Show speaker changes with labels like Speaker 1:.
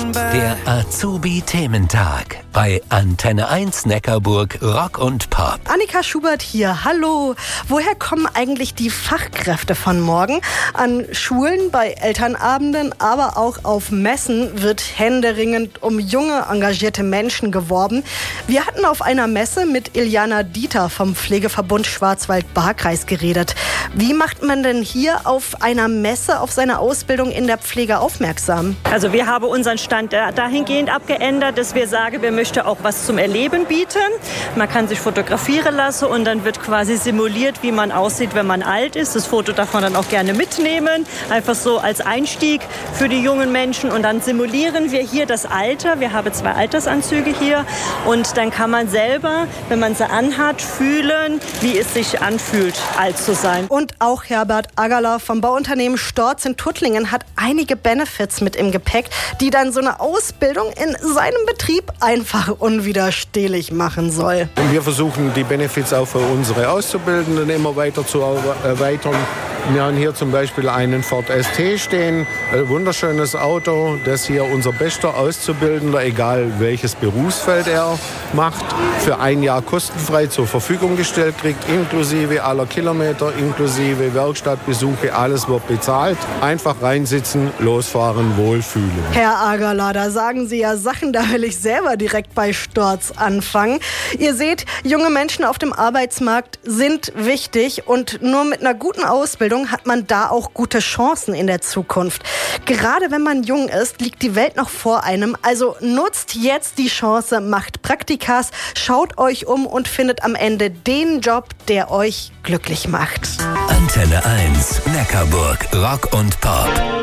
Speaker 1: Der Azubi-Thementag bei Antenne 1 Neckarburg Rock und Pop.
Speaker 2: Annika Schubert hier, hallo. Woher kommen eigentlich die Fachkräfte von morgen? An Schulen, bei Elternabenden, aber auch auf Messen wird händeringend um junge, engagierte Menschen geworben. Wir hatten auf einer Messe mit Iliana Dieter vom Pflegeverbund Schwarzwald-Baar-Kreis geredet. Wie macht man denn hier auf einer Messe auf seine Ausbildung in der Pflege aufmerksam?
Speaker 3: Also wir haben unseren Stand dahingehend abgeändert, dass wir sagen, wir möchten auch was zum Erleben bieten. Man kann sich fotografieren lassen und dann wird quasi simuliert, wie man aussieht, wenn man alt ist. Das Foto darf man dann auch gerne mitnehmen, einfach so als Einstieg für die jungen Menschen. Und dann simulieren wir hier das Alter. Wir haben 2 Altersanzüge hier und dann kann man selber, wenn man sie anhat, fühlen, wie es sich anfühlt, alt zu sein.
Speaker 2: Und auch Herbert Aggerler vom Bauunternehmen Storz in Tuttlingen hat einige Benefits mit im Gepäck, die dann so eine Ausbildung in seinem Betrieb einfach unwiderstehlich machen soll.
Speaker 4: Wir versuchen, die Benefits auch für unsere Auszubildenden immer weiter zu erweitern. Wir haben hier zum Beispiel einen Ford ST stehen, ein wunderschönes Auto, das hier unser bester Auszubildender, egal welches Berufsfeld er macht, für 1 Jahr kostenfrei zur Verfügung gestellt kriegt, inklusive aller Kilometer, inklusive Werkstattbesuche, alles wird bezahlt. Einfach reinsitzen, losfahren, wohlfühlen.
Speaker 2: Herr Aggerler, da sagen Sie ja Sachen, da will ich selber direkt bei Storz anfangen. Ihr seht, junge Menschen auf dem Arbeitsmarkt sind wichtig und nur mit einer guten Ausbildung hat man da auch gute Chancen in der Zukunft. Gerade wenn man jung ist, liegt die Welt noch vor einem. Also nutzt jetzt die Chance, macht Praktikas, schaut euch um und findet am Ende den Job, der euch glücklich macht.
Speaker 1: Antenne 1 Neckarburg Rock und Pop.